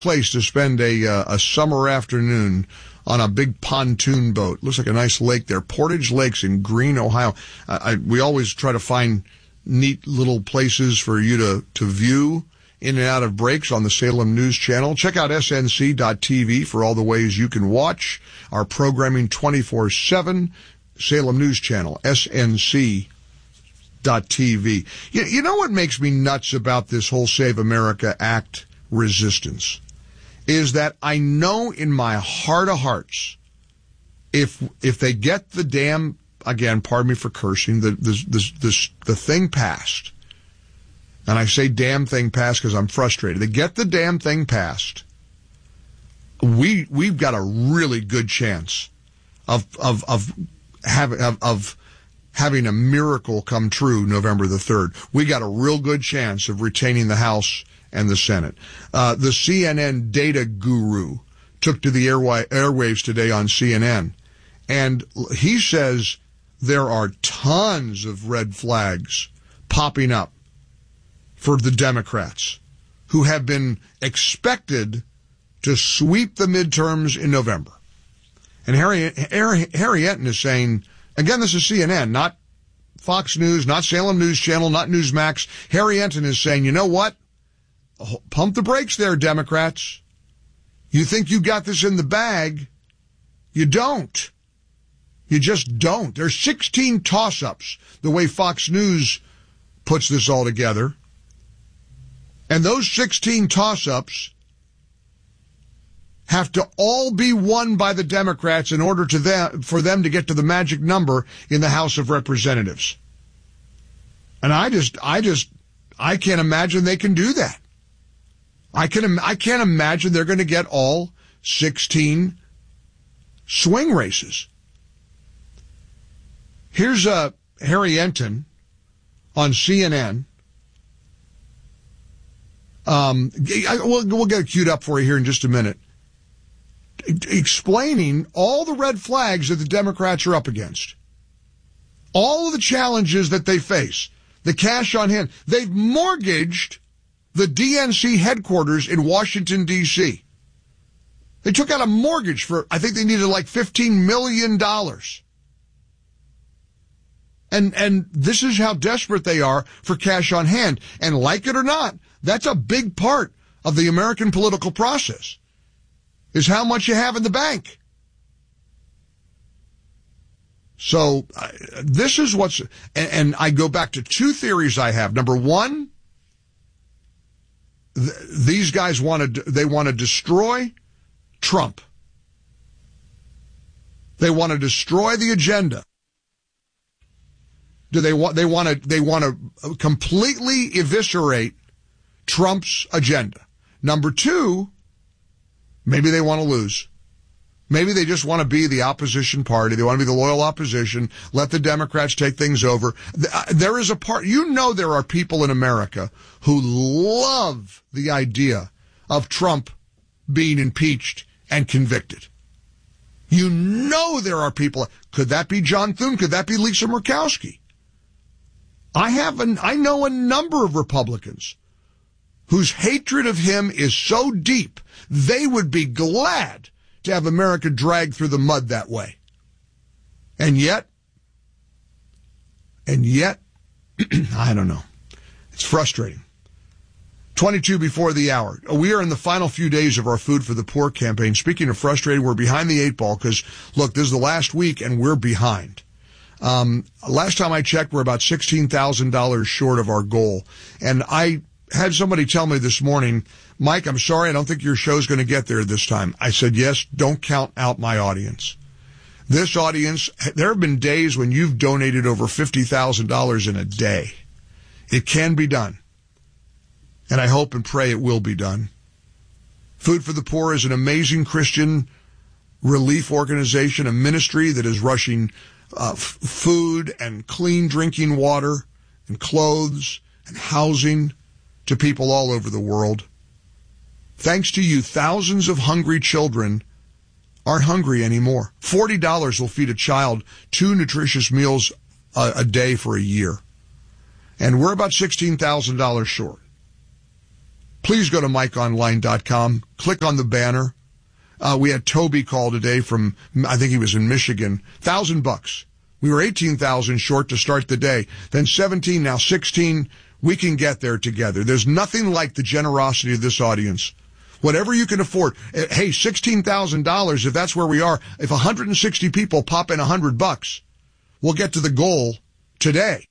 place to spend a summer afternoon on a big pontoon boat. Looks like a nice lake there. Portage Lakes in Greene, Ohio. We always try to find neat little places for you to view in and out of breaks on the Salem News Channel. Check out snc.tv for all the ways you can watch our programming 24/7. Salem News Channel, snc.tv. You know what makes me nuts about this whole Save America Act resistance is that I know in my heart of hearts, if they get the damn, again, pardon me for cursing, the thing passed, and I say damn thing passed because I'm frustrated. They get the damn thing passed. We've got a really good chance of having a miracle come true November the 3rd. We got a real good chance of retaining the House and the Senate. The CNN data guru took to the airwaves today on CNN, and he says there are tons of red flags popping up for the Democrats who have been expected to sweep the midterms in November. And Harry Enton is saying, again, this is CNN, not Fox News, not Salem News Channel, not Newsmax. Harry Enton is saying, you know what? Pump the brakes there, Democrats. You think you got this in the bag. You don't. You just don't. There's 16 toss-ups, the way Fox News puts this all together. And those 16 toss-ups have to all be won by the Democrats in order for them to get to the magic number in the House of Representatives. And I can't imagine they can do that. I can't imagine they're going to get all 16 swing races. Here's Harry Enton on CNN. We'll get it queued up for you here in just a minute, explaining all the red flags that the Democrats are up against, all of the challenges that they face, the cash on hand. They've mortgaged the DNC headquarters in Washington, D.C. They took out a mortgage for, I think they needed like $15 million. And this is how desperate they are for cash on hand. And like it or not, that's a big part of the American political process, is how much you have in the bank. So this is what's, and I go back to two theories I have. Number one, these guys want to destroy Trump. They want to destroy the agenda. They want to completely eviscerate Trump's agenda. Number two, maybe they want to lose. Maybe they just want to be the opposition party. They want to be the loyal opposition. Let the Democrats take things over. There is a part, there are people in America who love the idea of Trump being impeached and convicted. There are people. Could that be John Thune? Could that be Lisa Murkowski? I know a number of Republicans whose hatred of him is so deep, they would be glad to have America dragged through the mud that way. And yet, I don't know. It's frustrating. 22 before the hour. We are in the final few days of our Food for the Poor campaign. Speaking of frustrating, we're behind the eight ball because, look, this is the last week and we're behind. Last time I checked, we're about $16,000 short of our goal. And I had somebody tell me this morning, Mike, I'm sorry, I don't think your show's going to get there this time. I said, yes, don't count out my audience. This audience, there have been days when you've donated over $50,000 in a day. It can be done. And I hope and pray it will be done. Food for the Poor is an amazing Christian relief organization, a ministry that is rushing food and clean drinking water and clothes and housing to people all over the world. Thanks to you, thousands of hungry children aren't hungry anymore. $40 will feed a child 2 nutritious meals a day for a year. And we're about $16,000 short. please go to MikeOnline.com. Click on the banner. We had Toby call today from, I think he was in Michigan. $1,000. We were 18,000 short to start the day. Then 17, now 16. We can get there together. There's nothing like the generosity of this audience. Whatever you can afford. Hey, $16,000, if that's where we are, if 160 people pop in $100, we'll get to the goal today.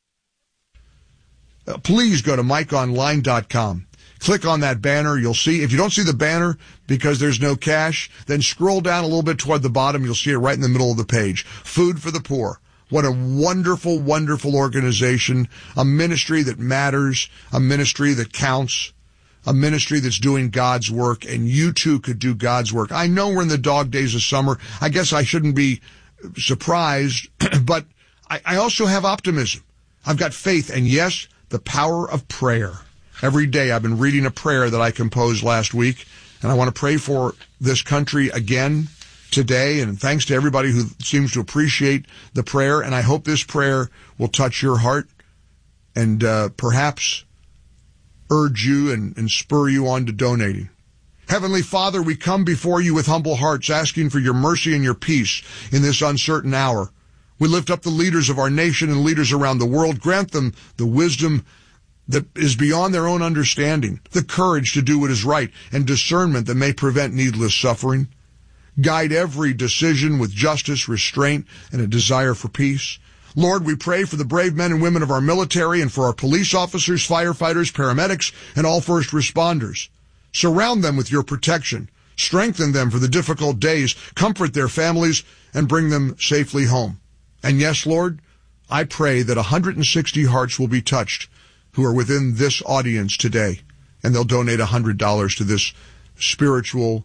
Please go to MikeOnline.com. Click on that banner. You'll see, if you don't see the banner because there's no cash, then scroll down a little bit toward the bottom. You'll see it right in the middle of the page. Food for the Poor. What a wonderful, wonderful organization. A ministry that matters. A ministry that counts. A ministry that's doing God's work. And you too could do God's work. I know we're in the dog days of summer. I guess I shouldn't be surprised, but I also have optimism. I've got faith. And yes, the power of prayer. Every day I've been reading a prayer that I composed last week, and I want to pray for this country again today, and thanks to everybody who seems to appreciate the prayer, and I hope this prayer will touch your heart and perhaps urge you and spur you on to donating. Heavenly Father, we come before you with humble hearts, asking for your mercy and your peace in this uncertain hour. We lift up the leaders of our nation and leaders around the world. Grant them the wisdom that is beyond their own understanding, the courage to do what is right, and discernment that may prevent needless suffering. Guide every decision with justice, restraint, and a desire for peace. Lord, we pray for the brave men and women of our military and for our police officers, firefighters, paramedics, and all first responders. Surround them with your protection. Strengthen them for the difficult days. Comfort their families and bring them safely home. And yes, Lord, I pray that 160 hearts will be touched who are within this audience today, and they'll donate $100 to this spiritual,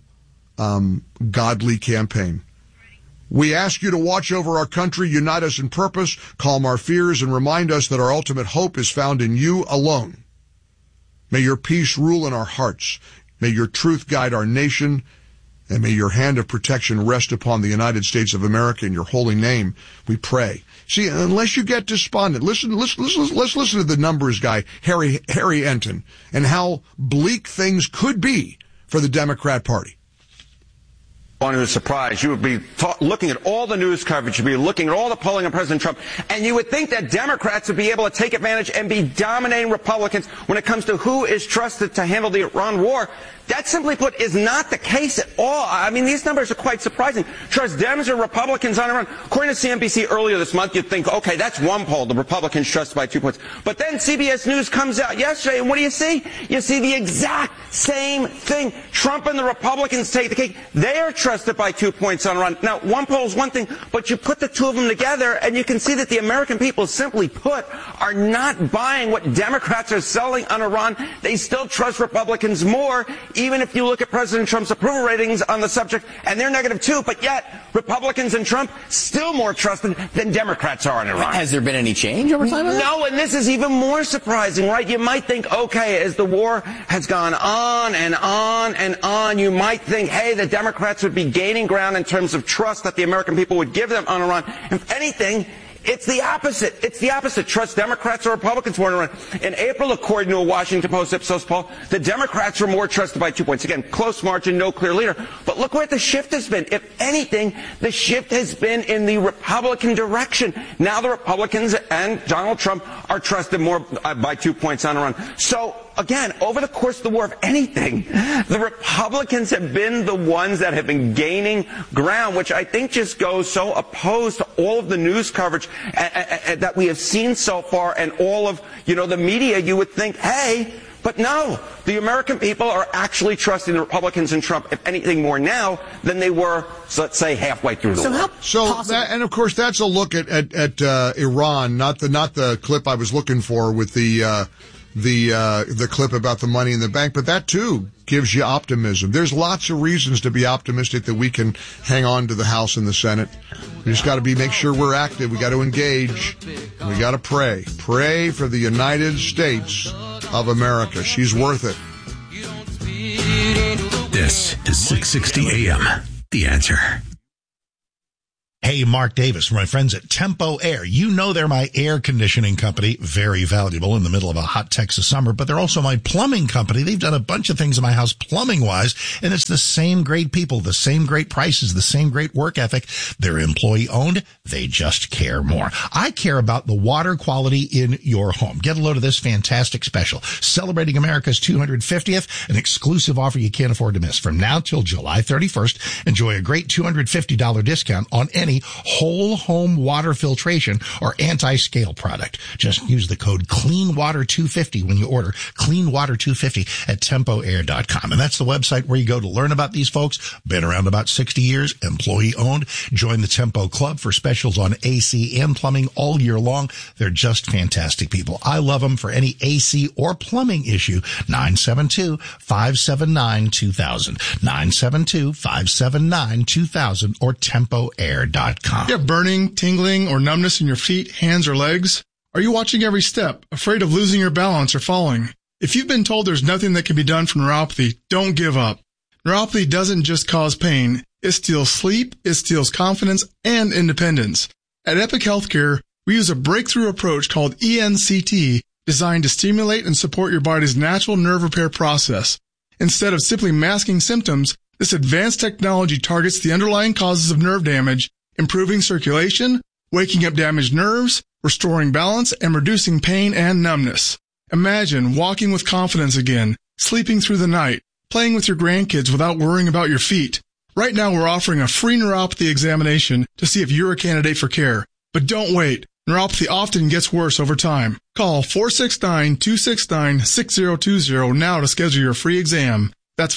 godly campaign. We ask you to watch over our country, unite us in purpose, calm our fears, and remind us that our ultimate hope is found in you alone. May your peace rule in our hearts. May your truth guide our nation, and may your hand of protection rest upon the United States of America. In your holy name, we pray. See, unless you get despondent, let's listen to the numbers guy, Harry Enton, and how bleak things could be for the Democrat Party. One who's surprised, you would be looking at all the news coverage, you'd be looking at all the polling of President Trump, and you would think that Democrats would be able to take advantage and be dominating Republicans when it comes to who is trusted to handle the Iran war. That, simply put, is not the case at all. I mean, these numbers are quite surprising. Trust Dems or Republicans on Iran. According to CNBC earlier this month, you'd think, okay, that's one poll. The Republicans trust by 2 points. But then CBS News comes out yesterday, and what do you see? You see the exact same thing. Trump and the Republicans take the cake. They are trusted by 2 points on Iran. Now, one poll is one thing, but you put the two of them together, and you can see that the American people, simply put, are not buying what Democrats are selling on Iran. They still trust Republicans more, even if you look at President Trump's approval ratings on the subject, and they're -2, but yet Republicans and Trump still more trusted than Democrats are in Iran. Has there been any change over time? No, and this is even more surprising, right? You might think, okay, as the war has gone on and on and on, you might think, hey, the Democrats would be gaining ground in terms of trust that the American people would give them on Iran. If anything, it's the opposite. It's the opposite. Trust Democrats or Republicans more in Iran. In April, according to a Washington Post Ipsos poll, the Democrats were more trusted by 2 points. Again, close margin, no clear leader. But look where the shift has been. If anything, the shift has been in the Republican direction. Now the Republicans and Donald Trump are trusted more by 2 points on Iran. So, again, over the course of the war, if anything, the Republicans have been the ones that have been gaining ground, which I think just goes so opposed to all of the news coverage that we have seen so far and all of, the media. You would think, hey, but no, the American people are actually trusting the Republicans and Trump, if anything, more now than they were, let's say, halfway through the war. And of course, that's a look at Iran, not the clip I was looking for with the clip about the money in the bank, but that too gives you optimism. There's lots of reasons to be optimistic that we can hang on to the House and the Senate. We just got to make sure we're active. We got to engage. And we got to pray. Pray for the United States of America. She's worth it. This is 660 AM. The Answer. Hey, Mark Davis, my friends at Tempo Air. You know they're my air conditioning company, very valuable in the middle of a hot Texas summer, but they're also my plumbing company. They've done a bunch of things in my house plumbing-wise, and it's the same great people, the same great prices, the same great work ethic. They're employee-owned. They just care more. I care about the water quality in your home. Get a load of this fantastic special. Celebrating America's 250th, an exclusive offer you can't afford to miss. From now till July 31st, enjoy a great $250 discount on any whole home water filtration or anti-scale product. Just use the code CLEANWATER250 when you order CLEANWATER250 at TempoAir.com. And that's the website where you go to learn about these folks. Been around about 60 years, employee owned. Join the Tempo Club for specials on AC and plumbing all year long. They're just fantastic people. I love them. For any AC or plumbing issue, 972-579-2000. 972-579-2000 or TempoAir.com. You have burning, tingling, or numbness in your feet, hands, or legs? Are you watching every step, afraid of losing your balance or falling? If you've been told there's nothing that can be done for neuropathy, don't give up. Neuropathy doesn't just cause pain. It steals sleep, it steals confidence, and independence. At Epic Healthcare, we use a breakthrough approach called ENCT, designed to stimulate and support your body's natural nerve repair process. Instead of simply masking symptoms, this advanced technology targets the underlying causes of nerve damage, improving circulation, waking up damaged nerves, restoring balance, and reducing pain and numbness. Imagine walking with confidence again, sleeping through the night, playing with your grandkids without worrying about your feet. Right now we're offering a free neuropathy examination to see if you're a candidate for care. But don't wait. Neuropathy often gets worse over time. Call 469-269-6020 now to schedule your free exam. That's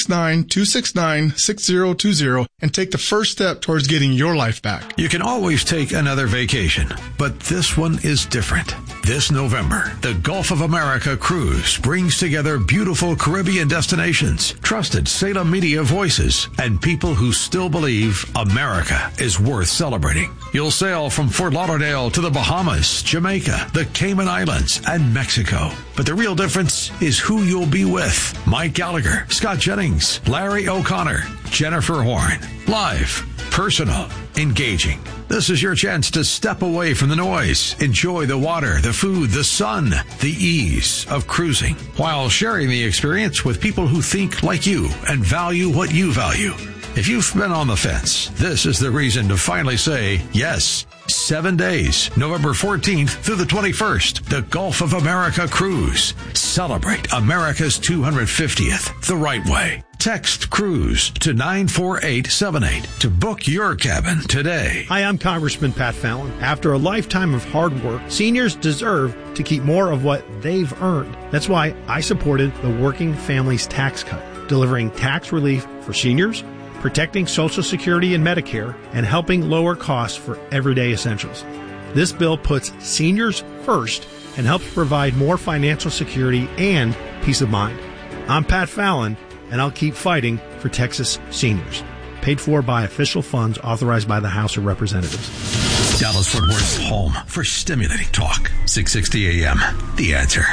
469-269-6020 and take the first step towards getting your life back. You can always take another vacation, but this one is different. This November, the Gulf of America Cruise brings together beautiful Caribbean destinations, trusted Salem media voices, and people who still believe America is worth celebrating. You'll sail from Fort Lauderdale to the Bahamas, Jamaica, the Cayman Islands, and Mexico. But the real difference is who you'll be with. Mike Gallagher, Scott Jennings, Larry O'Connor, Jennifer Horn. Live, personal, engaging. This is your chance to step away from the noise, enjoy the water, the food, the sun, the ease of cruising, while sharing the experience with people who think like you and value what you value. If you've been on the fence, this is the reason to finally say yes. 7 days, November 14th through the 21st, the Gulf of America Cruise. Celebrate America's 250th the right way. Text CRUISE to 94878 to book your cabin today. Hi, I'm Congressman Pat Fallon. After a lifetime of hard work, seniors deserve to keep more of what they've earned. That's why I supported the Working Families Tax Cut, delivering tax relief for seniors, protecting Social Security and Medicare, and helping lower costs for everyday essentials. This bill puts seniors first and helps provide more financial security and peace of mind. I'm Pat Fallon, and I'll keep fighting for Texas seniors. Paid for by official funds authorized by the House of Representatives. Dallas-Fort Worth's home for stimulating talk. 660 AM. The Answer.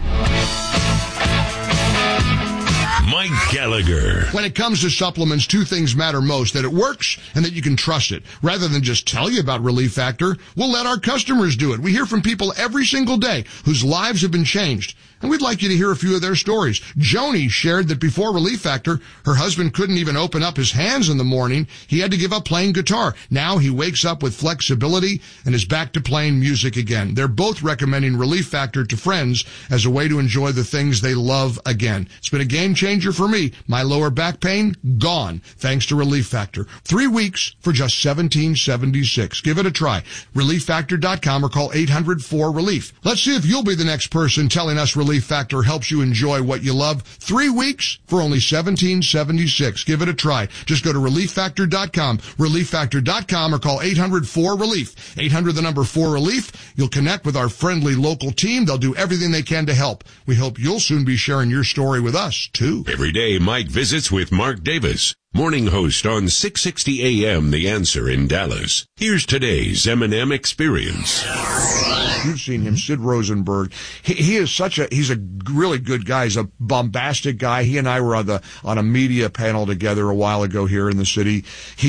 Mike Gallagher. When it comes to supplements, two things matter most: that it works and that you can trust it. Rather than just tell you about Relief Factor, we'll let our customers do it. We hear from people every single day whose lives have been changed, and we'd like you to hear a few of their stories. Joni shared that before Relief Factor, her husband couldn't even open up his hands in the morning. He had to give up playing guitar. Now he wakes up with flexibility and is back to playing music again. They're both recommending Relief Factor to friends as a way to enjoy the things they love again. It's been a game changer for me. My lower back pain, gone, thanks to Relief Factor. 3 weeks for just $17.76. Give it a try. ReliefFactor.com or call 800-4RELIEF. Let's see if you'll be the next person telling us Relief Factor helps you enjoy what you love. 3 weeks for only $17.76. Give it a try. Just go to ReliefFactor.com, ReliefFactor.com, or call 800-4RELIEF. 800 the number 4RELIEF. You'll connect with our friendly local team. They'll do everything they can to help. We hope you'll soon be sharing your story with us, too. Every day, Mike visits with Mark Davis. morning host on 660 AM The Answer in Dallas. Here's today's M&M Experience. You've seen him, Sid Rosenberg. He is he's a really good guy. He's a bombastic guy. He and I were on a media panel together a while ago here in the city.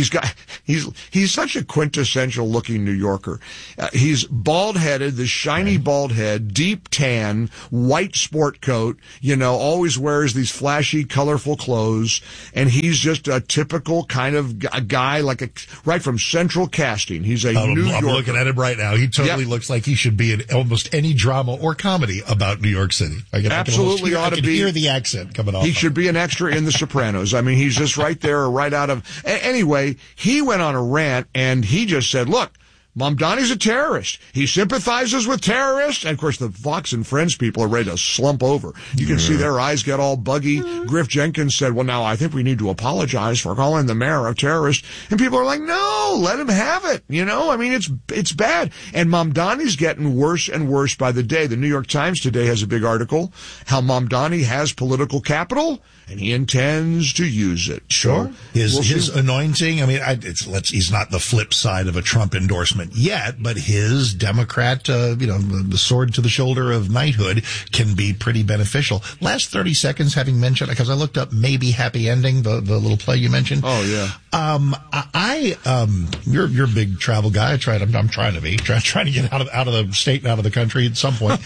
He's such a quintessential looking New Yorker. He's bald headed, the shiny bald head, deep tan, white sport coat, always wears these flashy, colorful clothes. And he's just a typical kind of a guy right from Central Casting. He's a New Yorker. I'm looking at him right now. He totally looks like he should be in almost any drama or comedy about New York City. I can hear the accent coming off. He should be an extra in The Sopranos. I mean, he's just right there, right out of... Anyway, he went on a rant and he just said, look, Mamdani's a terrorist. He sympathizes with terrorists. And, of course, the Fox and Friends people are ready to slump over. You can see their eyes get all buggy. Griff Jenkins said, well, now I think we need to apologize for calling the mayor a terrorist. And people are like, no, let him have it. I mean, it's bad. And Mamdani's getting worse and worse by the day. The New York Times today has a big article, how Mamdani has political capital, and he intends to use it. Sure. His anointing, I mean, he's not the flip side of a Trump endorsement yet, but his Democrat, the sword to the shoulder of knighthood can be pretty beneficial. Last 30 seconds, having mentioned, because I looked up Maybe Happy Ending, the little play you mentioned. Oh, yeah. You're a big travel guy. I'm trying to be, trying to get out of the state and out of the country at some point.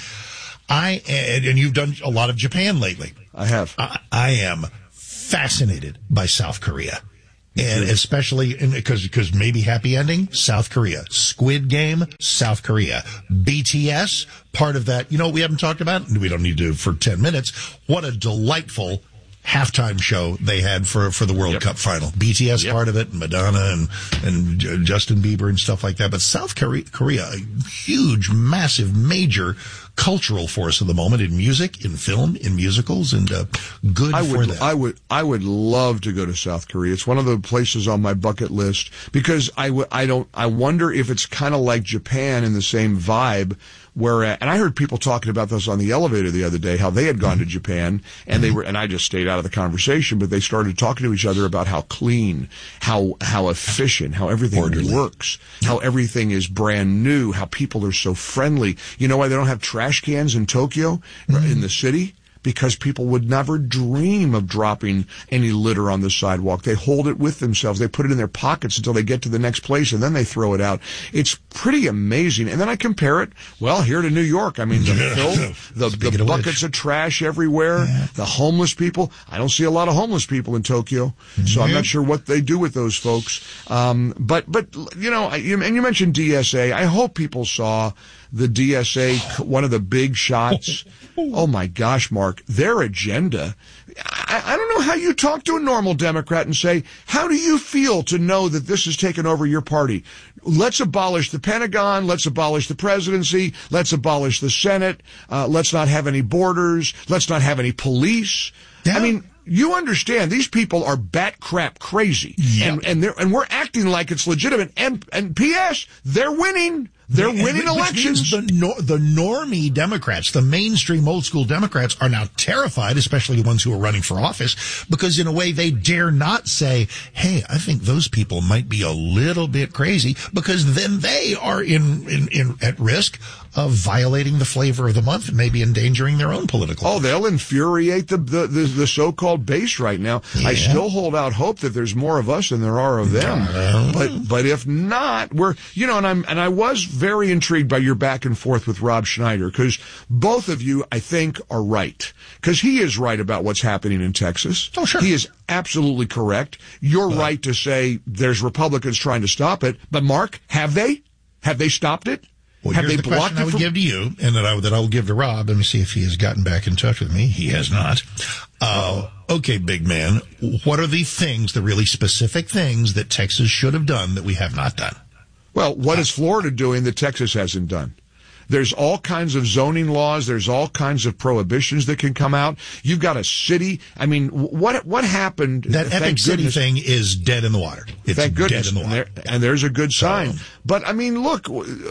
And you've done a lot of Japan lately. I have. I am fascinated by South Korea. And especially because Maybe Happy Ending, South Korea. Squid Game, South Korea. BTS, part of that. We haven't talked about, we don't need to for 10 minutes. What a delightful halftime show they had for the World Cup final. BTS part of it, Madonna and Justin Bieber and stuff like that. But South Korea, a huge, massive, major cultural force of the moment in music, in film, in musicals, and good for them. I would love to go to South Korea. It's one of the places on my bucket list because I wonder if it's kind of like Japan in the same vibe. And I heard people talking about this on the elevator the other day, how they had gone to Japan and and I just stayed out of the conversation, but they started talking to each other about how clean, how efficient, how everything works, how everything is brand new, how people are so friendly. You know why they don't have trash cans in Tokyo, in the city? Because people would never dream of dropping any litter on the sidewalk. They hold it with themselves. They put it in their pockets until they get to the next place, and then they throw it out. It's pretty amazing. And then I compare it, here to New York. I mean, the buckets of trash everywhere, the homeless people. I don't see a lot of homeless people in Tokyo, so I'm not sure what they do with those folks. But you mentioned DSA. I hope people saw the DSA, one of the big shots. Oh my gosh, Mark, their agenda. I don't know how you talk to a normal Democrat and say, how do you feel to know that this has taken over your party? Let's abolish the Pentagon. Let's abolish the presidency. Let's abolish the Senate. Let's not have any borders. Let's not have any police. Yeah. I mean, you understand these people are bat crap crazy. Yep. And we're acting like it's legitimate. And P.S., they're winning. They're winning elections. The normie Democrats, the mainstream old school Democrats are now terrified, especially the ones who are running for office, because in a way they dare not say, hey, I think those people might be a little bit crazy, because then they are at risk of violating the flavor of the month and maybe endangering their own political. Oh, they'll infuriate the so-called base right now. Yeah. I still hold out hope that there's more of us than there are of them. But if not, and I was very intrigued by your back and forth with Rob Schneider, because both of you, I think, are right. Because he is right about what's happening in Texas. Oh, sure. He is absolutely correct. You're right to say there's Republicans trying to stop it. But Mark, have they? Have they stopped it? Well, here's the question I would give to you, and that I will give to Rob. Let me see if he has gotten back in touch with me. He has not. Okay, big man. What are the really specific things that Texas should have done that we have not done? Well, what is Florida doing that Texas hasn't done? There's all kinds of zoning laws. There's all kinds of prohibitions that can come out. You've got a city. I mean, what happened? That Epic City thing is dead in the water. It's thank goodness. Dead in the water. And there's a good sign. But I mean, look,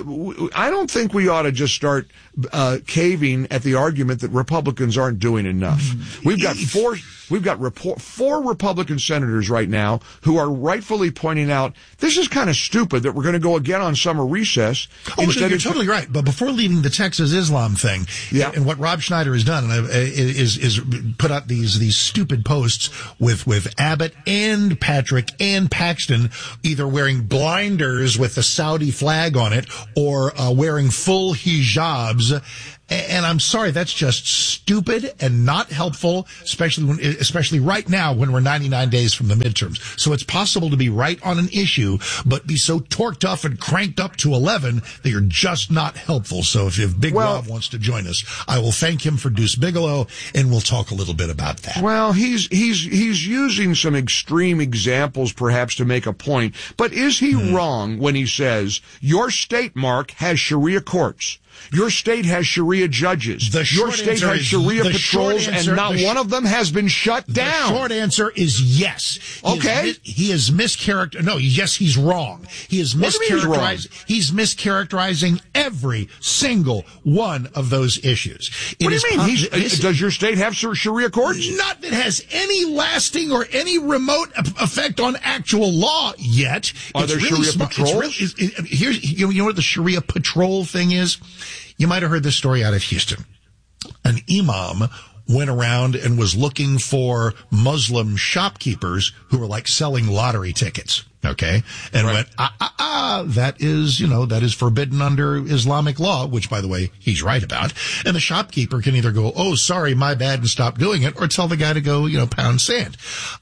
I don't think we ought to just start caving at the argument that Republicans aren't doing enough. We've got we've got 4 Republican senators right now who are rightfully pointing out this is kind of stupid that we're going to go again on summer recess. You're totally right. But before leaving the Texas Islam thing, and what Rob Schneider has done is put out these stupid posts with Abbott and Patrick and Paxton either wearing blinders with the Saudi flag on it or wearing full hijabs. And I'm sorry, that's just stupid and not helpful, especially right now when we're 99 days from the midterms. So it's possible to be right on an issue, but be so torqued up and cranked up to 11 that you're just not helpful. So if Big Rob wants to join us, I will thank him for Deuce Bigelow, and we'll talk a little bit about that. Well, he's using some extreme examples perhaps to make a point, but is he wrong when he says your state, Mark, has Sharia courts? Your state has Sharia judges. Your state has Sharia patrols, and not one of them has been shut down. The short answer is yes. He is mischaracterized. No, yes, he's wrong. He is mischaracterized. He's mischaracterizing every single one of those issues. What do you mean? Does your state have Sharia courts? Not that has any lasting or any remote effect on actual law yet. Are there Sharia patrols? You know what the Sharia patrol thing is? You might have heard this story out of Houston. An imam went around and was looking for Muslim shopkeepers who were like selling lottery tickets. Okay. And went, that is forbidden under Islamic law, which, by the way, he's right about. And the shopkeeper can either go, oh, sorry, my bad, and stop doing it, or tell the guy to go, pound sand.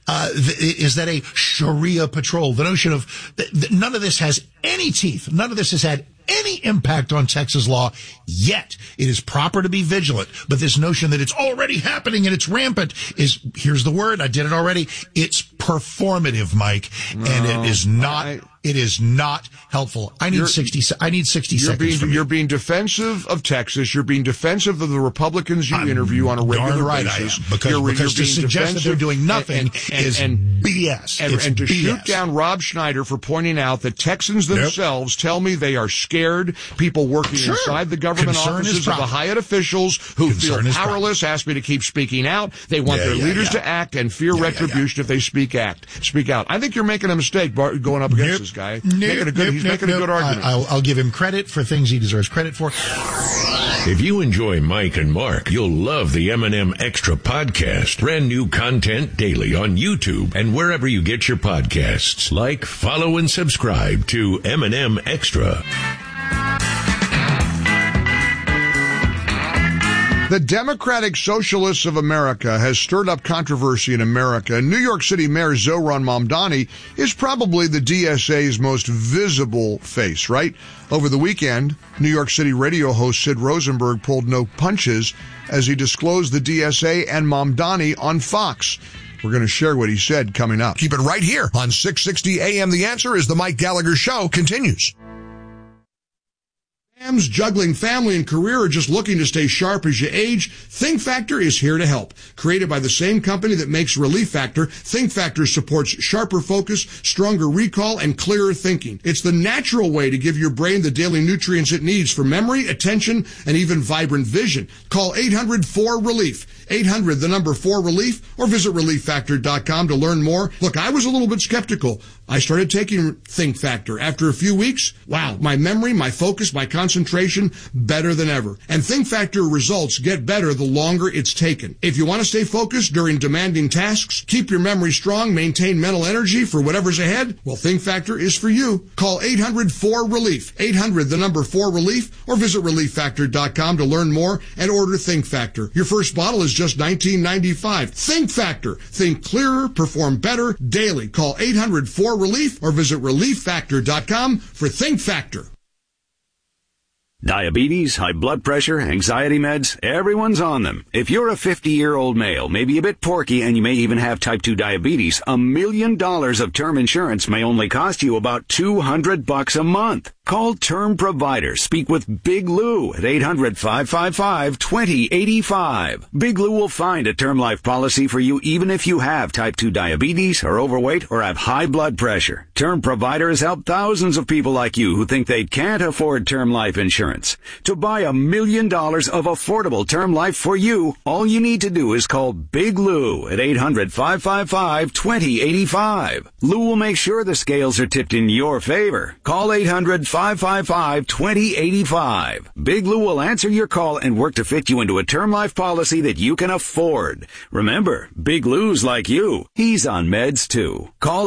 Is that a Sharia patrol? The notion of none of this has any teeth. None of this has had any impact on Texas law yet. It is proper to be vigilant, but this notion that it's already happening and it's rampant is, here's the word, I did it already, it's performative, Mike, and it is not helpful. I need 60 seconds. You're being defensive of Texas. You're being defensive of the Republicans you interview on a regular basis. I am, because to suggest that they're doing nothing is BS. And to shoot down Rob Schneider for pointing out that Texans themselves tell me they are scared. People working inside the government offices of the Hyatt officials who feel powerless ask me to keep speaking out. They want their leaders to act and fear retribution if they speak out. I think you're making a mistake going up against this guy. He's making a good argument. I'll give him credit for things he deserves credit for. If you enjoy Mike and Mark, you'll love the M&M Extra podcast. Brand new content daily on YouTube and wherever you get your podcasts. Like, follow, and subscribe to M&M Extra. The Democratic Socialists of America has stirred up controversy in America. New York City Mayor Zohran Mamdani is probably the DSA's most visible face, right? Over the weekend, New York City radio host Sid Rosenberg pulled no punches as he disclosed the DSA and Mamdani on Fox. We're going to share what he said coming up. Keep it right here on 660 AM. The Answer as the Mike Gallagher Show continues. Juggling family and career, or just looking to stay sharp as you age, Think Factor is here to help. Created by the same company that makes Relief Factor, Think Factor supports sharper focus, stronger recall, and clearer thinking. It's the natural way to give your brain the daily nutrients it needs for memory, attention, and even vibrant vision. Call 800-4RELIEF. 800-4RELIEF, or visit ReliefFactor.com to learn more. Look, I was a little bit skeptical. I started taking Think Factor. After a few weeks, wow, my memory, my focus, my concentration, better than ever. And Think Factor results get better the longer it's taken. If you want to stay focused during demanding tasks, keep your memory strong, maintain mental energy for whatever's ahead, well, Think Factor is for you. Call 800-4RELIEF. 800-4RELIEF, or visit ReliefFactor.com to learn more and order Think Factor. Your first bottle is just $19.95. Think Factor. Think clearer, perform better daily. Call 800-4RELIEF or visit ReliefFactor.com for Think Factor. Diabetes, high blood pressure, anxiety meds, everyone's on them. If you're a 50-year-old male, maybe a bit porky, and you may even have type 2 diabetes, $1 million of term insurance may only cost you about $200 a month. Call Term Provider. Speak with Big Lou at 800-555-2085. Big Lou will find a term life policy for you even if you have type 2 diabetes, are overweight, or have high blood pressure. Term Provider has helped thousands of people like you who think they can't afford term life insurance. To buy $1 million of affordable term life for you, all you need to do is call Big Lou at 800-555-2085. Lou will make sure the scales are tipped in your favor. Call 800-555-2085. Big Lou will answer your call and work to fit you into a term life policy that you can afford. Remember, Big Lou's like you. He's on meds too. Call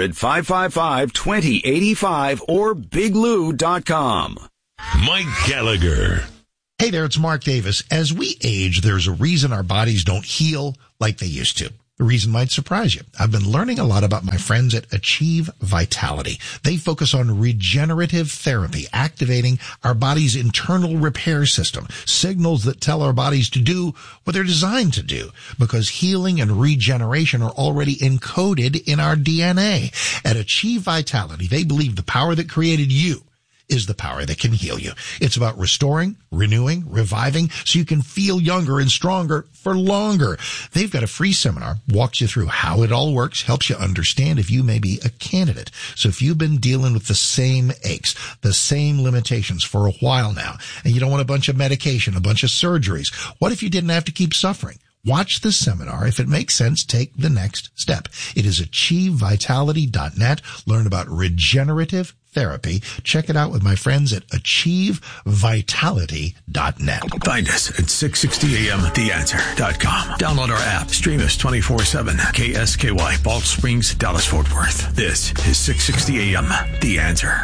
800-555-2085 or biglou.com. Mike Gallagher. Hey there, it's Mark Davis. As we age, there's a reason our bodies don't heal like they used to. The reason might surprise you. I've been learning a lot about my friends at Achieve Vitality. They focus on regenerative therapy, activating our body's internal repair system, signals that tell our bodies to do what they're designed to do, because healing and regeneration are already encoded in our DNA. At Achieve Vitality, they believe the power that created you is the power that can heal you. It's about restoring, renewing, reviving, so you can feel younger and stronger for longer. They've got a free seminar, walks you through how it all works, helps you understand if you may be a candidate. So if you've been dealing with the same aches, the same limitations for a while now, and you don't want a bunch of medication, a bunch of surgeries, what if you didn't have to keep suffering? Watch the seminar. If it makes sense, take the next step. It is achievevitality.net. Learn about regenerative therapy. Check it out with my friends at achievevitality.net. Find us at 660amtheanswer.com. Download our app. Stream us 24/7. KSKY, Balch Springs, Dallas, Fort Worth. This is 660 AM, The Answer.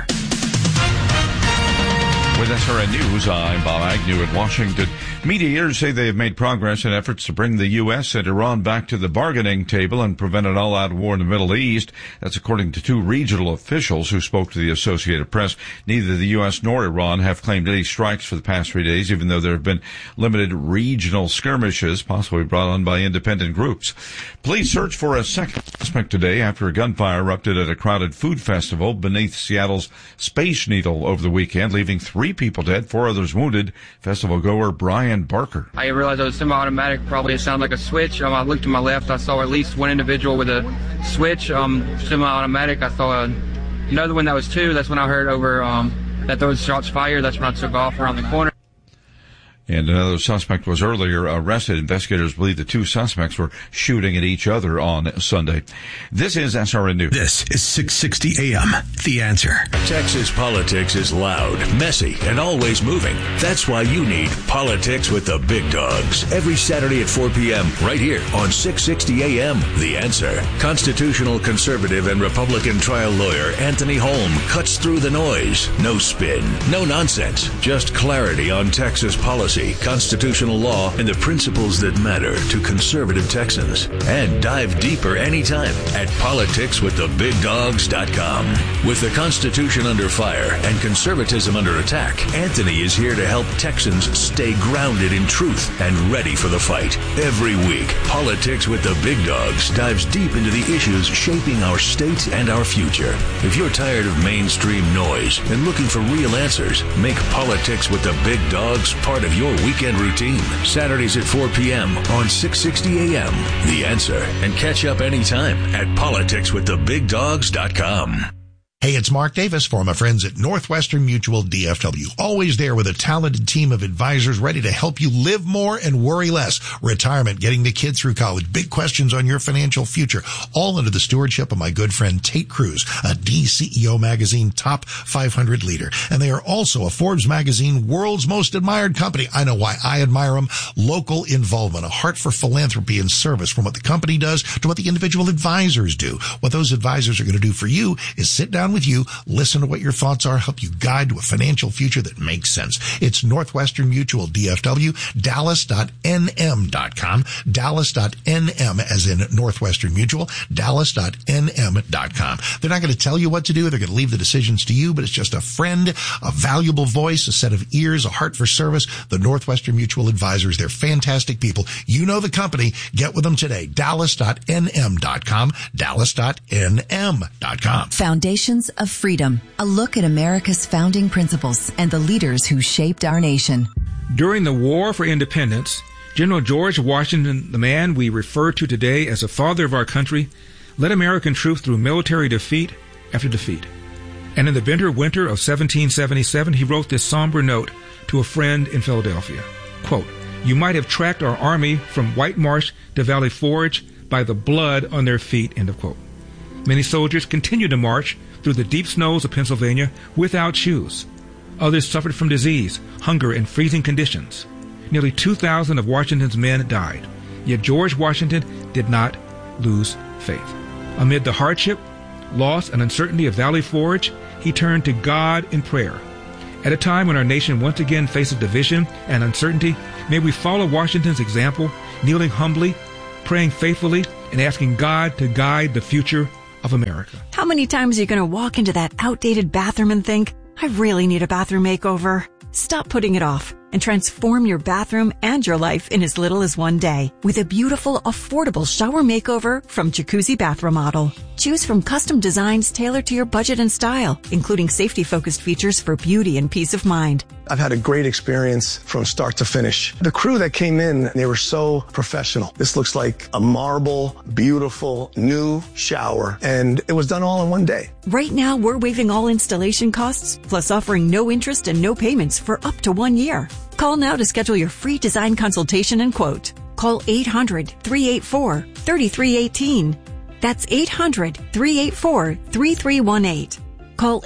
With SRN News, I'm Bob Agnew in Washington. Mediators say they have made progress in efforts to bring the U.S. and Iran back to the bargaining table and prevent an all-out war in the Middle East. That's according to two regional officials who spoke to the Associated Press. Neither the U.S. nor Iran have claimed any strikes for the past 3 days, even though there have been limited regional skirmishes, possibly brought on by independent groups. Police search for a second suspect today after a gunfire erupted at a crowded food festival beneath Seattle's Space Needle over the weekend, leaving 3 people dead, 4 others wounded. Festival goer Brian Barker. I realized it was semi-automatic. Probably it sounded like a switch. I looked to my left. I saw at least one individual with a switch, semi-automatic. I saw another one that was 2. That's when I heard over that there was shots fired. That's when I took off around the corner. And another suspect was earlier arrested. Investigators believe the 2 suspects were shooting at each other on Sunday. This is SRN News. This is 660 AM, The Answer. Texas politics is loud, messy, and always moving. That's why you need Politics with the Big Dogs. Every Saturday at 4 p.m. right here on 660 AM, The Answer. Constitutional conservative and Republican trial lawyer Anthony Holm cuts through the noise. No spin, no nonsense, just clarity on Texas policy, constitutional law, and the principles that matter to conservative Texans. And dive deeper anytime at politicswiththebigdogs.com. With the Constitution under fire and conservatism under attack, Anthony is here to help Texans stay grounded in truth and ready for the fight. Every week, Politics with the Big Dogs dives deep into the issues shaping our state and our future. If you're tired of mainstream noise and looking for real answers, make Politics with the Big Dogs part of your weekend routine. Saturdays at 4 p.m. on 660 AM, The Answer. And catch up anytime at politicswiththebigdogs.com. Hey, it's Mark Davis for my friends at Northwestern Mutual DFW. Always there with a talented team of advisors ready to help you live more and worry less. Retirement, getting the kid through college, big questions on your financial future, all under the stewardship of my good friend Tate Cruz, a DCEO magazine top 500 leader. And they are also a Forbes magazine world's most admired company. I know why I admire them. Local involvement, a heart for philanthropy and service, from what the company does to what the individual advisors do. What those advisors are going to do for you is sit down with you, listen to what your thoughts are, help you guide to a financial future that makes sense. It's Northwestern Mutual DFW, dallas.nm.com, dallas.nm as in Northwestern Mutual, dallas.nm.com. They're not going to tell you what to do. They're going to leave the decisions to you, but it's just a friend, a valuable voice, a set of ears, a heart for service. The Northwestern Mutual Advisors, they're fantastic people. You know the company. Get with them today. dallas.nm.com, dallas.nm.com. Foundations Sounds of Freedom, a look at America's founding principles and the leaders who shaped our nation. During the War for Independence, General George Washington, the man we refer to today as the father of our country, led American troops through military defeat after defeat. And in the bitter winter of 1777, he wrote this somber note to a friend in Philadelphia. Quote, "You might have tracked our army from White Marsh to Valley Forge by the blood on their feet," end of quote. Many soldiers continued to march through the deep snows of Pennsylvania without shoes. Others suffered from disease, hunger, and freezing conditions. Nearly 2,000 of Washington's men died. Yet George Washington did not lose faith. Amid the hardship, loss, and uncertainty of Valley Forge, he turned to God in prayer. At a time when our nation once again faces division and uncertainty, may we follow Washington's example, kneeling humbly, praying faithfully, and asking God to guide the future of America. How many times are you going to walk into that outdated bathroom and think, I really need a bathroom makeover? Stop putting it off and transform your bathroom and your life in as little as one day with a beautiful, affordable shower makeover from Jacuzzi Bath Remodel. Choose from custom designs tailored to your budget and style, including safety-focused features for beauty and peace of mind. I've had a great experience from start to finish. The crew that came in, they were so professional. This looks like a marble, beautiful, new shower, and it was done all in one day. Right now, we're waiving all installation costs, plus offering no interest and no payments for up to 1 year. Call now to schedule your free design consultation and quote. Call 800-384-3318. That's 800-384-3318. Call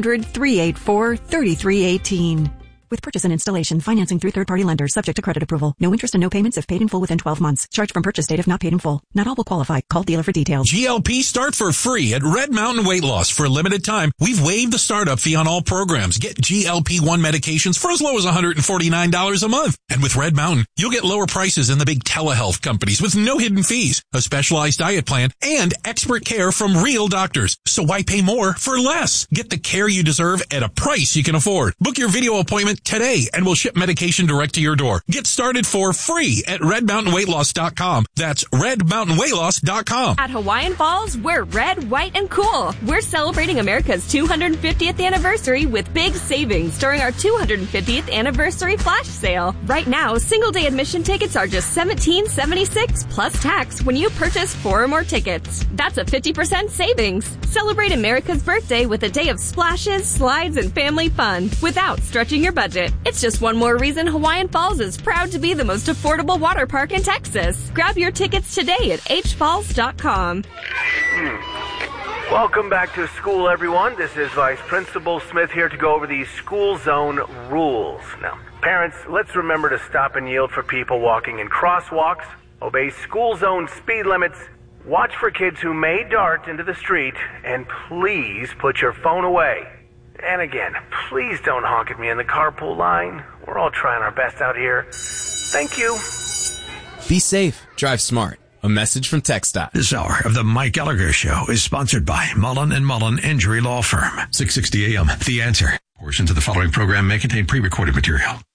800-384-3318. With purchase and installation, financing through third-party lenders, subject to credit approval. No interest and no payments if paid in full within 12 months. Charge from purchase date if not paid in full. Not all will qualify. Call dealer for details. GLP Start for free at Red Mountain Weight Loss. For a limited time, we've waived the startup fee on all programs. Get GLP-1 medications for as low as $149 a month. And with Red Mountain, you'll get lower prices than the big telehealth companies with no hidden fees, a specialized diet plan, and expert care from real doctors. So why pay more for less? Get the care you deserve at a price you can afford. Book your video appointment today and we'll ship medication direct to your door. Get started for free at redmountainweightloss.com. That's redmountainweightloss.com. At Hawaiian Falls, we're red, white, and cool. We're celebrating America's 250th anniversary with big savings during our 250th anniversary flash sale. Right now, single-day admission tickets are just $17.76 plus tax when you purchase 4 or more tickets. That's a 50% savings. Celebrate America's birthday with a day of splashes, slides, and family fun without stretching your budget. It's just one more reason Hawaiian Falls is proud to be the most affordable water park in Texas. Grab your tickets today at hfalls.com. Welcome back to school, everyone. This is Vice Principal Smith here to go over these school zone rules. Now, parents, let's remember to stop and yield for people walking in crosswalks, obey school zone speed limits, watch for kids who may dart into the street, and please put your phone away. And again, please don't honk at me in the carpool line. We're all trying our best out here. Thank you. Be safe. Drive smart. A message from TxDOT. This hour of the Mike Gallagher Show is sponsored by Mullen & Mullen Injury Law Firm. 660 AM. The Answer. Portions of the following program may contain pre-recorded material.